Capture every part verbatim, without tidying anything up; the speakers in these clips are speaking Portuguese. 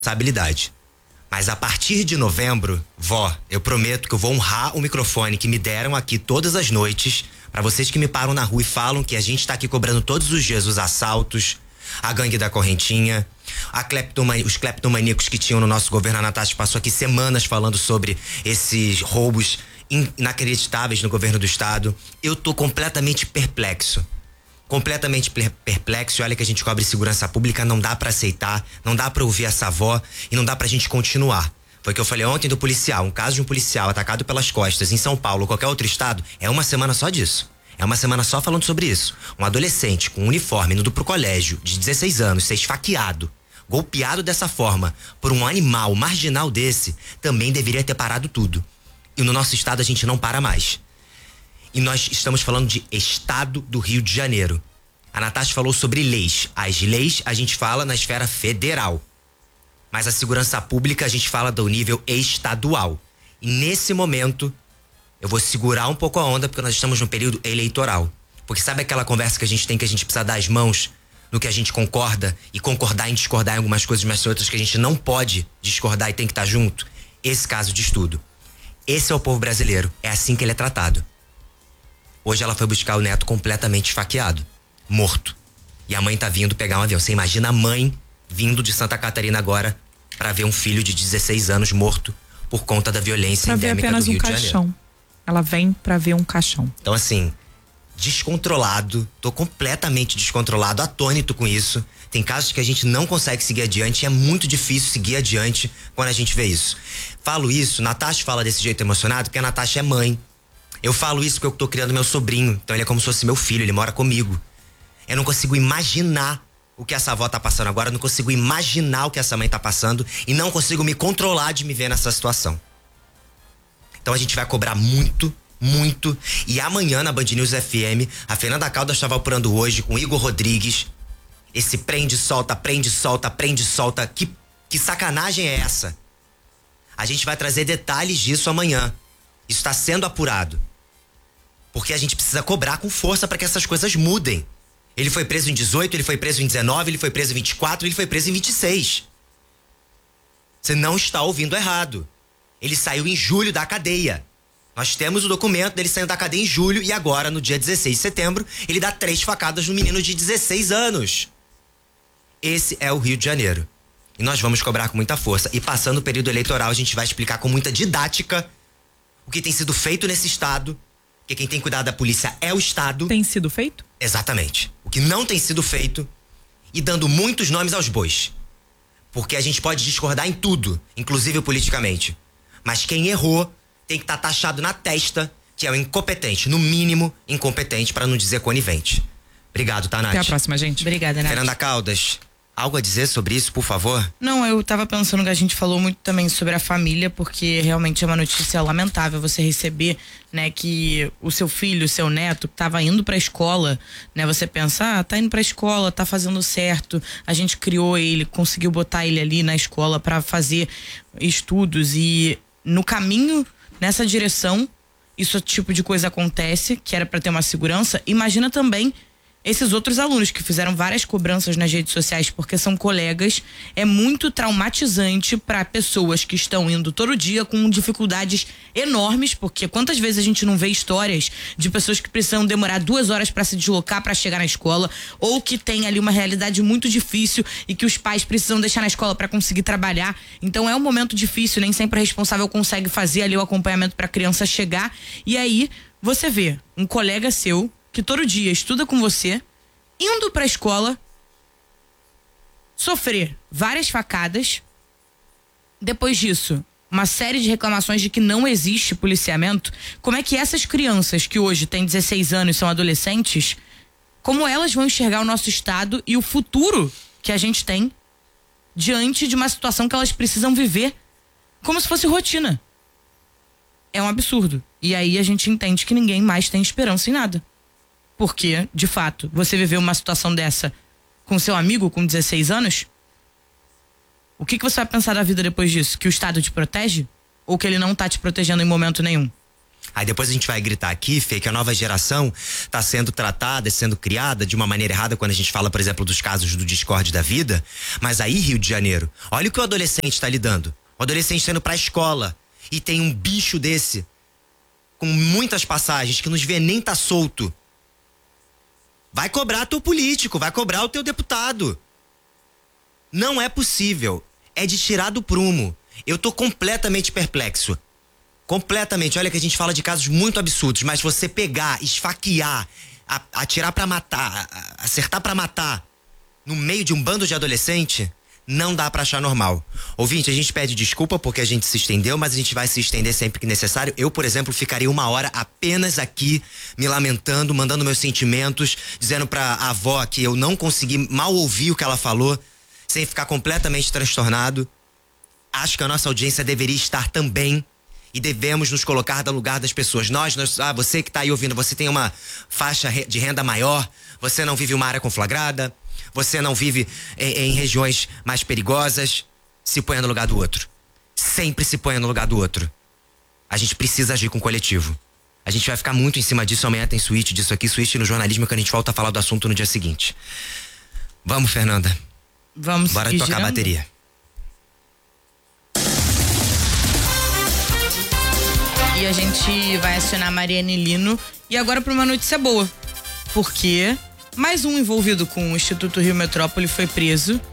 responsabilidade. Mas a partir de novembro, vó, eu prometo que eu vou honrar o microfone que me deram aqui todas as noites, pra vocês que me param na rua e falam que a gente tá aqui cobrando todos os dias os assaltos, a gangue da correntinha, a cleptomania, os cleptomaníacos que tinham no nosso governo. A Natasha passou aqui semanas falando sobre esses roubos inacreditáveis no governo do estado. Eu tô completamente perplexo. Completamente perplexo. E olha que a gente cobre segurança pública, não dá pra aceitar, não dá pra ouvir essa avó e não dá pra gente continuar. Foi o que eu falei ontem do policial, um caso de um policial atacado pelas costas em São Paulo ou qualquer outro estado, é uma semana só disso. É uma semana só falando sobre isso. Um adolescente com um uniforme indo pro colégio de dezesseis anos ser esfaqueado, golpeado dessa forma por um animal marginal desse, também deveria ter parado tudo. E no nosso estado a gente não para mais. E nós estamos falando de estado do Rio de Janeiro. A Natasha falou sobre leis. As leis a gente fala na esfera federal. Mas a segurança pública a gente fala do nível estadual. E nesse momento, eu vou segurar um pouco a onda porque nós estamos no período eleitoral. Porque sabe aquela conversa que a gente tem que a gente precisa dar as mãos no que a gente concorda e concordar em discordar em algumas coisas, mas tem outras que a gente não pode discordar e tem que estar junto? Esse caso de estudo. Esse é o povo brasileiro. É assim que ele é tratado. Hoje ela foi buscar o neto completamente esfaqueado, morto. E a mãe tá vindo pegar um avião. Você imagina a mãe vindo de Santa Catarina agora pra ver um filho de dezesseis anos morto por conta da violência pra endêmica ver apenas do Rio um de caixão. Janeiro. Ela vem pra ver um caixão. Então assim, descontrolado, tô completamente descontrolado, atônito com isso. Tem casos que a gente não consegue seguir adiante, é muito difícil seguir adiante quando a gente vê isso. Falo isso, Natasha fala desse jeito emocionado porque a Natasha é mãe. Eu falo isso porque eu tô criando meu sobrinho, então ele é como se fosse meu filho, ele mora comigo. Eu não consigo imaginar o que essa avó tá passando agora, eu não consigo imaginar o que essa mãe tá passando e não consigo me controlar de me ver nessa situação. Então a gente vai cobrar muito, muito. E amanhã na Band News F M, a Fernanda Caldas estava apurando hoje com o Igor Rodrigues. Esse prende, solta, prende, solta, prende, solta. Que, que sacanagem é essa? A gente vai trazer detalhes disso amanhã. Isso está sendo apurado. Porque a gente precisa cobrar com força para que essas coisas mudem. Ele foi preso em dezoito, ele foi preso em dezenove, ele foi preso em vinte e quatro, ele foi preso em vinte e seis. Você não está ouvindo errado. Ele saiu em julho da cadeia. Nós temos o documento dele saindo da cadeia em julho e agora, no dia dezesseis de setembro, ele dá três facadas no menino de dezesseis anos. Esse é o Rio de Janeiro. E nós vamos cobrar com muita força. E passando o período eleitoral, a gente vai explicar com muita didática o que tem sido feito nesse estado, porque quem tem cuidado da polícia é o estado. Tem sido feito? Exatamente. O que não tem sido feito e dando muitos nomes aos bois. Porque a gente pode discordar em tudo, inclusive politicamente. Mas quem errou tem que estar tá taxado na testa que é o incompetente, no mínimo incompetente, para não dizer conivente. Obrigado, tá, Nath? Até a próxima, gente. Obrigada, Nath. Fernanda Caldas, algo a dizer sobre isso, por favor? Não, eu tava pensando que a gente falou muito também sobre a família, porque realmente é uma notícia lamentável você receber, né, que o seu filho, o seu neto, tava indo pra escola, né, você pensa, ah, tá indo pra escola, tá fazendo certo, a gente criou ele, conseguiu botar ele ali na escola pra fazer estudos e no caminho, nessa direção, isso tipo de coisa acontece, que era pra ter uma segurança. Imagina também esses outros alunos que fizeram várias cobranças nas redes sociais porque são colegas. É muito traumatizante para pessoas que estão indo todo dia com dificuldades enormes, porque quantas vezes a gente não vê histórias de pessoas que precisam demorar duas horas para se deslocar para chegar na escola, ou que tem ali uma realidade muito difícil e que os pais precisam deixar na escola para conseguir trabalhar. Então é um momento difícil, nem sempre a responsável consegue fazer ali o acompanhamento para a criança chegar. E aí você vê um colega seu que todo dia estuda com você, indo pra escola, sofrer várias facadas, depois disso, uma série de reclamações de que não existe policiamento. Como é que essas crianças que hoje têm dezesseis anos e são adolescentes, como elas vão enxergar o nosso estado e o futuro que a gente tem diante de uma situação que elas precisam viver como se fosse rotina? É um absurdo. E aí a gente entende que ninguém mais tem esperança em nada. Porque, de fato, você viveu uma situação dessa com seu amigo com dezesseis anos, o que, que você vai pensar da vida depois disso? Que o Estado te protege? Ou que ele não tá te protegendo em momento nenhum? Aí depois a gente vai gritar aqui, Fê, que a nova geração tá sendo tratada, sendo criada de uma maneira errada quando a gente fala, por exemplo, dos casos do Discord da vida. Mas aí, Rio de Janeiro, olha o que o adolescente tá lidando. O adolescente tá indo pra escola e tem um bicho desse, com muitas passagens, que nos vê nem tá solto. Vai cobrar teu político, vai cobrar o teu deputado. Não é possível. É de tirar do prumo. Eu tô completamente perplexo. Completamente. Olha que a gente fala de casos muito absurdos, mas você pegar, esfaquear, a- atirar pra matar, a- acertar pra matar, no meio de um bando de adolescente, não dá pra achar normal. Ouvinte, a gente pede desculpa porque a gente se estendeu, mas a gente vai se estender sempre que necessário. Eu, por exemplo, ficaria uma hora apenas aqui, me lamentando, mandando meus sentimentos, dizendo pra avó que eu não consegui mal ouvir o que ela falou, sem ficar completamente transtornado. Acho que a nossa audiência deveria estar também e devemos nos colocar no lugar das pessoas. Nós, nós ah, você que tá aí ouvindo, você tem uma faixa de renda maior, você não vive uma área conflagrada, você não vive em, em regiões mais perigosas, se ponha no lugar do outro. Sempre se ponha no lugar do outro. A gente precisa agir com o coletivo. A gente vai ficar muito em cima disso, amanhã tem suíte disso aqui, suíte no jornalismo, que a gente volta a falar do assunto no dia seguinte. Vamos, Fernanda. Vamos Bora seguir tocar girando? a bateria. E a gente vai acionar a Mariane Lino. E agora para uma notícia boa. Porque mais um envolvido com o Instituto Rio Metrópole foi preso.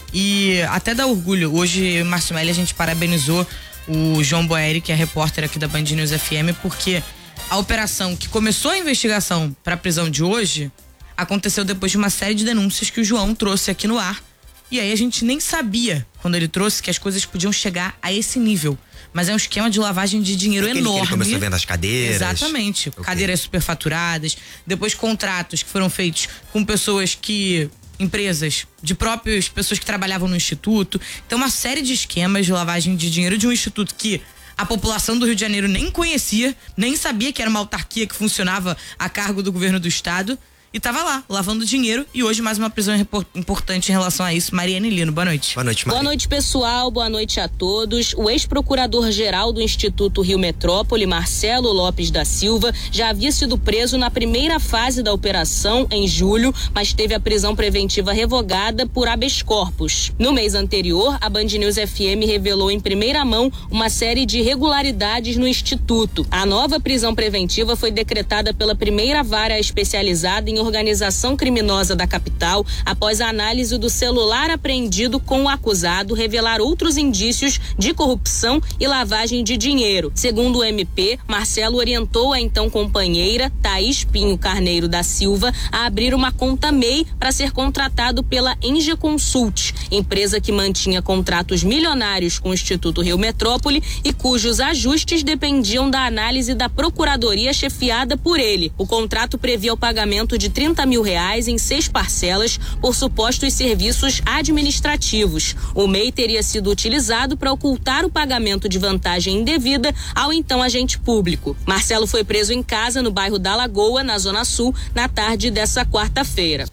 E até dá orgulho. Hoje, Márcio Melli, a gente parabenizou o João Boeri, que é repórter aqui da Band News F M, porque a operação que começou a investigação para a prisão de hoje aconteceu depois de uma série de denúncias que o João trouxe aqui no ar. E aí a gente nem sabia, quando ele trouxe, que as coisas podiam chegar a esse nível. Mas é um esquema de lavagem de dinheiro Aquele enorme. Que ele começou vendo as cadeiras. Exatamente. Okay. Cadeiras superfaturadas. Depois contratos que foram feitos com pessoas que... empresas, de próprias pessoas que trabalhavam no instituto. Então, uma série de esquemas de lavagem de dinheiro de um instituto que a população do Rio de Janeiro nem conhecia, nem sabia que era uma autarquia que funcionava a cargo do governo do estado. E tava lá, lavando dinheiro. E hoje mais uma prisão importante em relação a isso. Mariane Lino, boa noite. Boa noite, Maria. Boa noite, pessoal. Boa noite a todos. O ex-procurador-geral do Instituto Rio Metrópole, Marcelo Lopes da Silva, já havia sido preso na primeira fase da operação, em julho, mas teve a prisão preventiva revogada por habeas corpus. No mês anterior, a Band News F M revelou em primeira mão uma série de irregularidades no Instituto. A nova prisão preventiva foi decretada pela primeira vara especializada em organização criminosa da capital, após a análise do celular apreendido com o acusado revelar outros indícios de corrupção e lavagem de dinheiro. Segundo o M P, Marcelo orientou a então companheira, Thaís Pinho Carneiro da Silva, a abrir uma conta M E I para ser contratado pela Enge Consult, empresa que mantinha contratos milionários com o Instituto Rio Metrópole e cujos ajustes dependiam da análise da procuradoria chefiada por ele. O contrato previa o pagamento de trinta mil reais em seis parcelas por supostos serviços administrativos. O M E I teria sido utilizado para ocultar o pagamento de vantagem indevida ao então agente público. Marcelo foi preso em casa no bairro da Lagoa, na Zona Sul, na tarde dessa quarta-feira.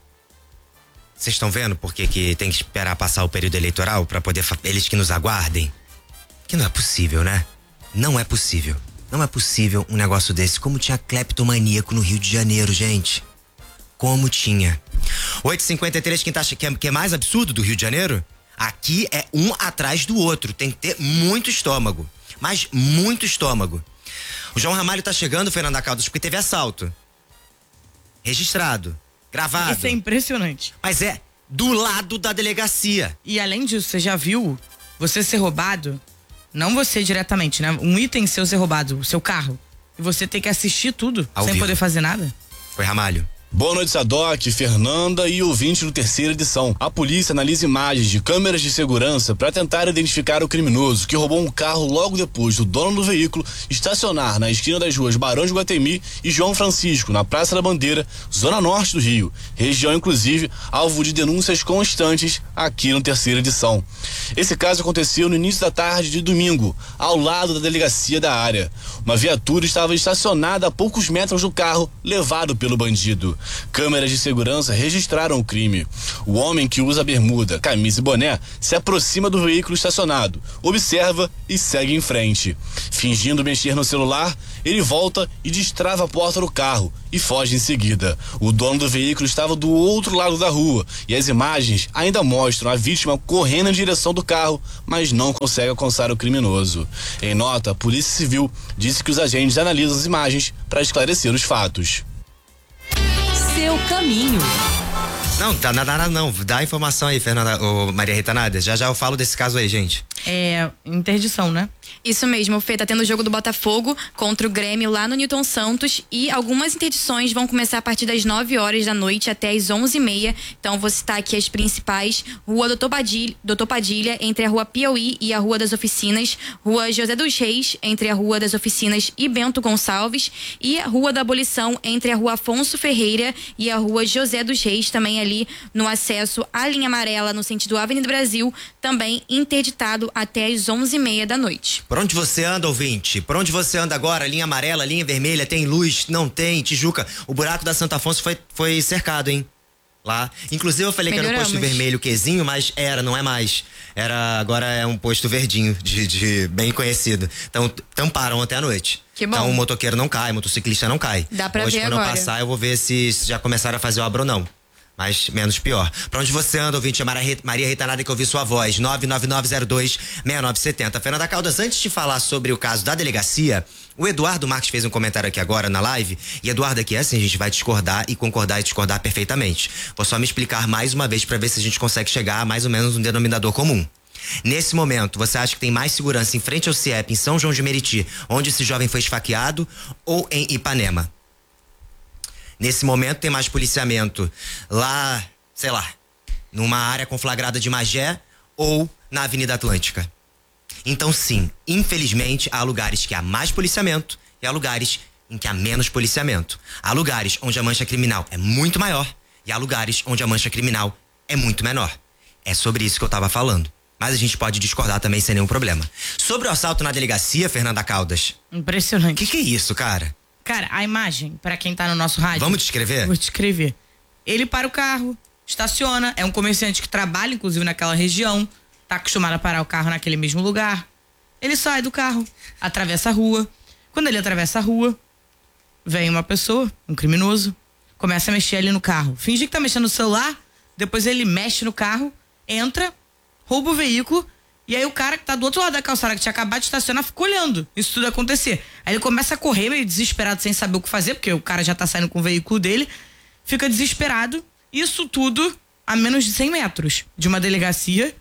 Vocês estão vendo por que que tem que esperar passar o período eleitoral para poder fa- eles que nos aguardem? Que não é possível, né? Não é possível. Não é possível um negócio desse. Como tinha cleptomaníaco no Rio de Janeiro, gente. Como tinha. oito e cinquenta e três, quem tá, que, é, que é mais absurdo do Rio de Janeiro? Aqui é um atrás do outro. Tem que ter muito estômago. Mas muito estômago. O João Ramalho tá chegando, Fernanda Caldas, porque teve assalto. Registrado. Gravado. Isso é impressionante. Mas é do lado da delegacia. E além disso, você já viu você ser roubado? Não você diretamente, né? Um item seu ser roubado, o seu carro. E você ter que assistir tudo Ao sem vivo. poder fazer nada? Foi Ramalho. Boa noite, Sadoc, Fernanda e ouvinte do terceira edição. A polícia analisa imagens de câmeras de segurança para tentar identificar o criminoso que roubou um carro logo depois do dono do veículo estacionar na esquina das ruas Barão de Guatemi e João Francisco, na Praça da Bandeira, zona norte do Rio. Região, inclusive, alvo de denúncias constantes aqui no terceira edição. Esse caso aconteceu no início da tarde de domingo, ao lado da delegacia da área. Uma viatura estava estacionada a poucos metros do carro levado pelo bandido. Câmeras de segurança registraram o crime. O homem, que usa bermuda, camisa e boné, se aproxima do veículo estacionado, observa e segue em frente. Fingindo mexer no celular, ele volta e destrava a porta do carro e foge em seguida. O dono do veículo estava do outro lado da rua e as imagens ainda mostram a vítima correndo em direção do carro, mas não consegue alcançar o criminoso. Em nota, a Polícia Civil disse que os agentes analisam as imagens para esclarecer os fatos. Seu caminho. Não, tá nada, nada não. Dá a informação aí, Fernanda, ô, Maria Rita Nádia. Já já eu falo desse caso aí, gente. É interdição, né? Isso mesmo, Fê, tá tendo o jogo do Botafogo contra o Grêmio lá no Newton Santos e algumas interdições vão começar a partir das nove horas da noite até as onze e meia. Então vou citar aqui as principais: Rua Doutor Padilha, Doutor Padilha entre a Rua Piauí e a Rua das Oficinas, Rua José dos Reis entre a Rua das Oficinas e Bento Gonçalves e a Rua da Abolição entre a Rua Afonso Ferreira e a Rua José dos Reis, também ali no acesso à linha amarela no sentido Avenida Brasil, também interditado até as onze e meia da noite. Por onde você anda, ouvinte? Por onde você anda agora? Linha amarela, linha vermelha, tem luz? Não tem? Tijuca. O buraco da Santo Afonso foi, foi cercado, hein? Lá. Inclusive eu falei Melhoramos. que era o posto vermelho Quezinho, mas era, não é mais. Era, agora é um posto verdinho, de, de bem conhecido. Então, tamparam até a noite. Que bom. Então o motoqueiro não cai, o motociclista não cai. Dá pra Hoje, ver quando agora. eu passar, eu vou ver se, se já começaram a fazer obra ou não. Mas menos pior. Pra onde você anda, ouvinte? É Maria Rita Nádia que eu ouvi sua voz. nove nove nove zero dois seis nove sete zero. Fernanda Caldas, antes de falar sobre o caso da delegacia, o Eduardo Marques fez um comentário aqui agora na live. E Eduardo, aqui é assim, a gente vai discordar e concordar e discordar perfeitamente. Vou só me explicar mais uma vez pra ver se a gente consegue chegar a mais ou menos um denominador comum. Nesse momento, você acha que tem mais segurança em frente ao C I E P, em São João de Meriti, onde esse jovem foi esfaqueado, ou em Ipanema? Nesse momento tem mais policiamento lá, sei lá, numa área conflagrada de Magé ou na Avenida Atlântica. Então sim, infelizmente há lugares que há mais policiamento e há lugares em que há menos policiamento. Há lugares onde a mancha criminal é muito maior e há lugares onde a mancha criminal é muito menor. É sobre isso que eu tava falando. Mas a gente pode discordar também sem nenhum problema. Sobre o assalto na delegacia, Fernanda Caldas. Impressionante. O que, que é isso, cara? Cara, a imagem, pra quem tá no nosso rádio. Vamos descrever? Vou descrever. Ele para o carro, estaciona, é um comerciante que trabalha, inclusive, naquela região, tá acostumado a parar o carro naquele mesmo lugar. Ele sai do carro, atravessa a rua. Quando ele atravessa a rua, vem uma pessoa, um criminoso, começa a mexer ali no carro. Finge que tá mexendo no celular, depois ele mexe no carro, entra, rouba o veículo. E aí o cara que tá do outro lado da calçada, que tinha acabado de estacionar, fica olhando isso tudo acontecer. Aí ele começa a correr meio desesperado, sem saber o que fazer, porque o cara já tá saindo com o veículo dele. Fica desesperado. Isso tudo a menos de cem metros de uma delegacia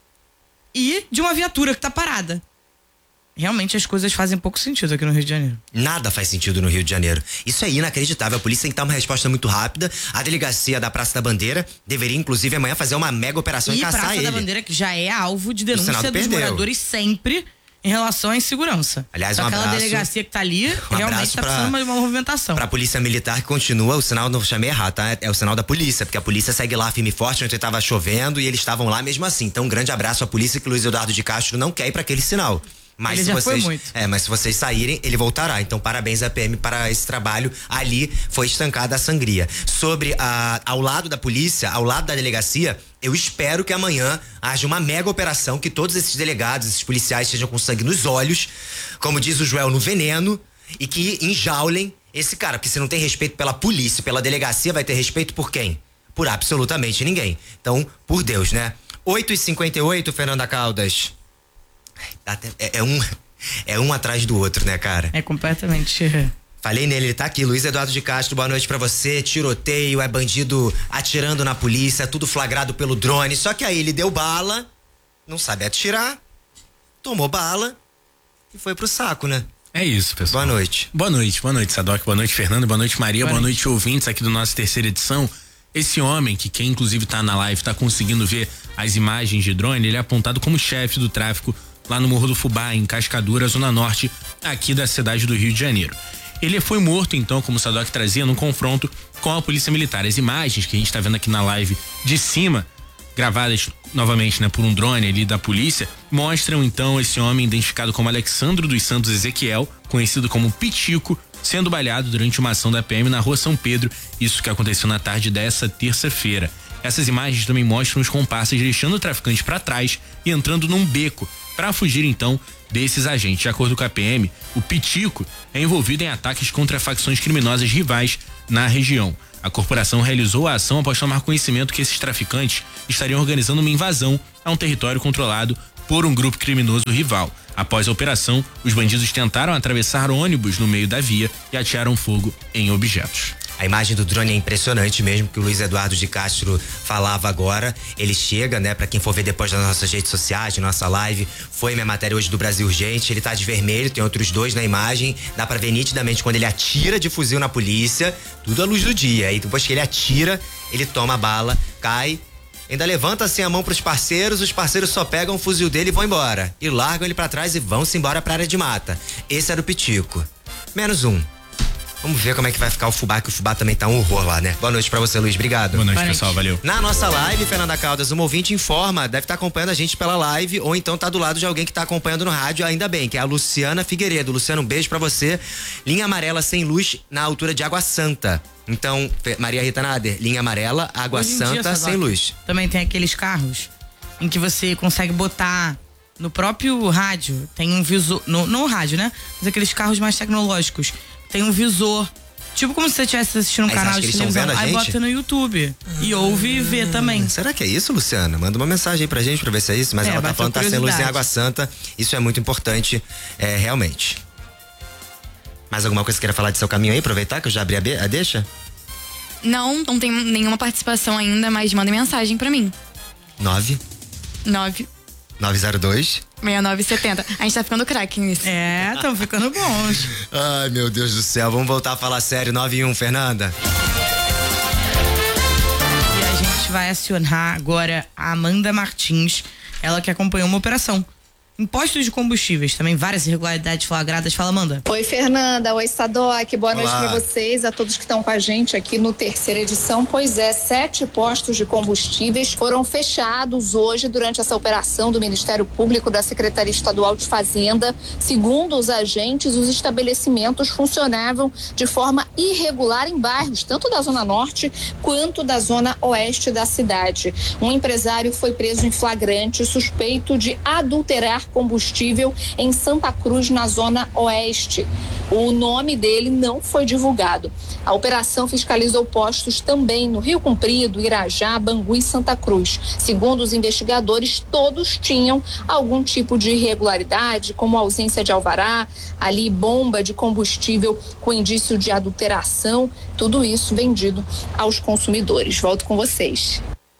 e de uma viatura que tá parada. Realmente as coisas fazem pouco sentido aqui no Rio de Janeiro. Nada faz sentido no Rio de Janeiro. Isso é inacreditável. A polícia tem que dar uma resposta muito rápida. A delegacia da Praça da Bandeira deveria, inclusive, amanhã fazer uma mega operação e, E caçar Praça ele. da Bandeira, que já é alvo de denúncia Senado dos perdeu. moradores sempre em relação à insegurança. Aliás, Só um aquela abraço- delegacia que tá ali, um realmente abraço tá pra- precisando de uma movimentação. Pra polícia militar que continua, o sinal, não chamei errado, tá? É o sinal da polícia, porque a polícia segue lá firme e forte, onde tava chovendo e eles estavam lá mesmo assim. Então, um grande abraço à polícia, que Luiz Eduardo de Castro não quer ir pra aquele sinal. Mas Ele se já foi vocês, muito. É, mas se vocês saírem, ele voltará. Então, parabéns à P M para esse trabalho. Ali foi estancada a sangria. Sobre a, ao lado da polícia, ao lado da delegacia, eu espero que amanhã haja uma mega operação, que todos esses delegados, esses policiais estejam com sangue nos olhos, como diz o Joel, no veneno, e que enjaulem esse cara, porque se não tem respeito pela polícia, pela delegacia, vai ter respeito por quem? Por absolutamente ninguém. Então, por Deus, né? oito e cinquenta e oito, Fernanda Caldas. Até- É, é um é um atrás do outro, né, cara? É completamente. Falei nele, ele tá aqui. Luiz Eduardo de Castro, boa noite pra você. Tiroteio, é bandido atirando na polícia, tudo flagrado pelo drone. Só que aí ele deu bala, não sabe atirar, tomou bala e foi pro saco, né? É isso, pessoal. Boa noite. Boa noite, boa noite, Sadoc, boa noite, Fernando, boa noite, Maria, boa, Boa noite. ouvintes aqui do nosso terceira edição. Esse homem, que quem inclusive tá na live, tá conseguindo ver as imagens de drone, ele é apontado como chefe do tráfico lá no Morro do Fubá, em Cascadura, zona norte, aqui da cidade do Rio de Janeiro. Ele foi morto, então, como o Sadoc trazia, num confronto com a polícia militar. As imagens que a gente tá vendo aqui na live de cima, gravadas novamente, né, por um drone ali da polícia, mostram então esse homem identificado como Alexandro dos Santos Ezequiel, conhecido como Pitico, sendo baleado durante uma ação da P M na rua São Pedro, isso que aconteceu na tarde dessa terça-feira. Essas imagens também mostram os comparsas deixando o traficante para trás e entrando num beco para fugir então desses agentes. De acordo com a P M, o Pitico é envolvido em ataques contra facções criminosas rivais na região. A corporação realizou a ação após tomar conhecimento que esses traficantes estariam organizando uma invasão a um território controlado por um grupo criminoso rival. Após a operação, os bandidos tentaram atravessar ônibus no meio da via e atiraram fogo em objetos. A imagem do drone é impressionante mesmo, que o Luiz Eduardo de Castro falava agora. Ele chega, né, pra quem for ver depois nas nossas redes sociais, na nossa live, foi minha matéria hoje do Brasil Urgente. Ele tá de vermelho, tem outros dois na imagem, dá pra ver nitidamente quando ele atira de fuzil na polícia, tudo à luz do dia. E depois que ele atira, ele toma a bala, cai, ainda levanta assim a mão pros parceiros, os parceiros só pegam o fuzil dele e vão embora. E largam ele pra trás e vão-se embora pra área de mata. Esse era o Pitico. Menos um. Vamos ver como é que vai ficar o Fubá, que o Fubá também tá um horror lá, né? Boa noite pra você, Luiz. Obrigado. Boa noite, pessoal. Valeu. Na nossa live, Fernanda Caldas, um ouvinte informa, deve estar tá acompanhando a gente pela live ou então tá do lado de alguém que tá acompanhando no rádio, ainda bem, que é a Luciana Figueiredo. Luciana, um beijo pra você. Linha amarela sem luz na altura de Água Santa. Então, Maria Rita Nader, linha amarela, Água Hoje em Santa dia, sem luz. Também tem aqueles carros em que você consegue botar no próprio rádio, tem um visor, no, no rádio, né? Mas aqueles carros mais tecnológicos, tem um visor. Tipo como se você estivesse assistindo um Aí canal de televisão. Aí gente? bota no YouTube. Hum. E ouve e vê também. Será que é isso, Luciana? Manda uma mensagem aí pra gente pra ver se é isso. Mas é, ela tá falando que tá sem luz em Água Santa. Isso é muito importante, é, realmente. Mais alguma coisa que queira falar de seu caminho aí? Aproveitar que eu já abri a, be- a deixa? Não, não tem nenhuma participação ainda, mas manda mensagem pra mim. Nove. Nove. nove zero dois. seis nove sete zero. A gente tá ficando craque nisso. É, estão ficando bons. Ai, meu Deus do céu. Vamos voltar a falar sério. nove um, Fernanda. E a gente vai acionar agora a Amanda Martins, ela que acompanhou uma operação. Impostos de combustíveis, também várias irregularidades flagradas. Fala, Amanda. Oi, Fernanda. Oi, Sadoc. Boa Olá. noite para vocês, a todos que estão com a gente aqui no terceira edição. Pois é, sete postos de combustíveis foram fechados hoje durante essa operação do Ministério Público da Secretaria Estadual de Fazenda. Segundo os agentes, os estabelecimentos funcionavam de forma irregular em bairros, tanto da Zona Norte quanto da Zona Oeste da cidade. Um empresário foi preso em flagrante, suspeito de adulterar combustível em Santa Cruz, na Zona Oeste. O nome dele não foi divulgado. A operação fiscalizou postos também no Rio Comprido, Irajá, Bangu e Santa Cruz. Segundo os investigadores, todos tinham algum tipo de irregularidade, como ausência de alvará, ali bomba de combustível com indício de adulteração, tudo isso vendido aos consumidores. Volto com vocês.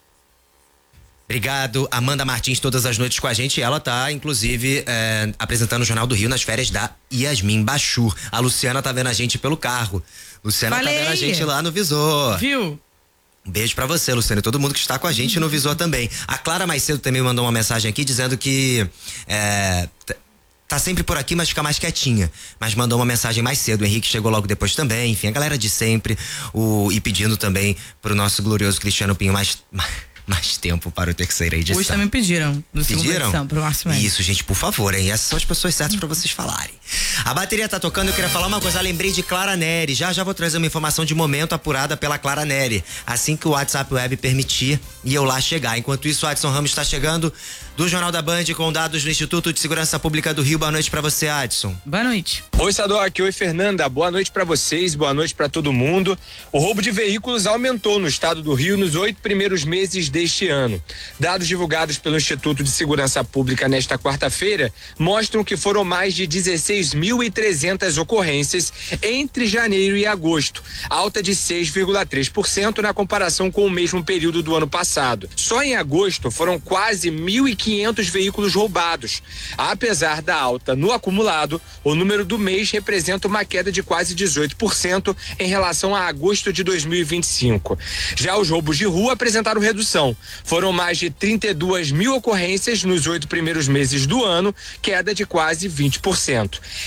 Obrigado, Amanda Martins, todas as noites com a gente. Ela tá, inclusive, é, apresentando o Jornal do Rio nas férias da Yasmin Bachur. A Luciana tá vendo a gente pelo carro. Luciana Falei. tá vendo a gente lá no visor. Viu? Um beijo pra você, Luciana, e todo mundo que está com a gente no visor também. A Clara mais cedo também mandou uma mensagem aqui dizendo que é, t- tá sempre por aqui, mas fica mais quietinha. Mas mandou uma mensagem mais cedo. O Henrique chegou logo depois também. Enfim, a galera de sempre. O, e pedindo também pro nosso glorioso Cristiano Pinho mais... mais tempo para o terceira edição. Hoje também pediram. No segunda Pediram? edição, pro Márcio Mendes. Isso, gente, por favor, hein? Essas são as pessoas certas pra vocês falarem. A bateria tá tocando, eu queria falar uma coisa. Lembrei de Clara Neri. Já já vou trazer uma informação de momento apurada pela Clara Neri. Assim que o WhatsApp Web permitir e eu lá chegar. Enquanto isso, o Adson Ramos está chegando do Jornal da Band com dados do Instituto de Segurança Pública do Rio. Boa noite pra você, Adson. Boa noite. Oi, Sadoc. Oi, Fernanda. Boa noite pra vocês, boa noite pra todo mundo. O roubo de veículos aumentou no estado do Rio nos oito primeiros meses deste ano. Dados divulgados pelo Instituto de Segurança Pública nesta quarta-feira mostram que foram mais de dezesseis mil e trezentas ocorrências entre janeiro e agosto, alta de seis vírgula três por cento na comparação com o mesmo período do ano passado. Só em agosto foram quase mil e quinhentos veículos roubados. Apesar da alta no acumulado, o número do mês representa uma queda de quase dezoito por cento em relação a agosto de dois mil e vinte e cinco. Já os roubos de rua apresentaram redução. Foram mais de trinta e duas mil ocorrências nos oito primeiros meses do ano, queda de quase vinte por cento.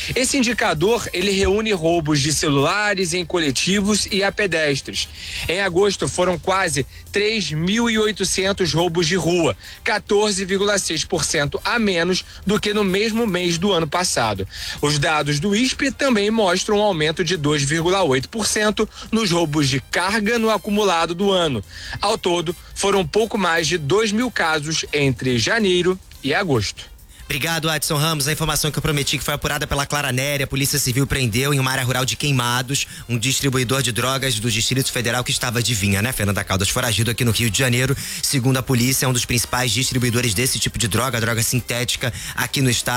Esse indicador, ele reúne roubos de celulares em coletivos e a pedestres. Em agosto foram quase três mil e oitocentos roubos de rua, quatorze vírgula seis por cento a menos do que no mesmo mês do ano passado. Os dados do I S P também mostram um aumento de dois vírgula oito por cento nos roubos de carga no acumulado do ano. Ao todo, foram pouco mais de dois mil casos entre janeiro e agosto. Obrigado, Adson Ramos. A informação que eu prometi que foi apurada pela Clara Nery. A Polícia Civil prendeu em uma área rural de Queimados um distribuidor de drogas do Distrito Federal que estava, adivinha, né, Fernanda Caldas, foragido aqui no Rio de Janeiro. Segundo a polícia, é um dos principais distribuidores desse tipo de droga, droga sintética aqui no estado.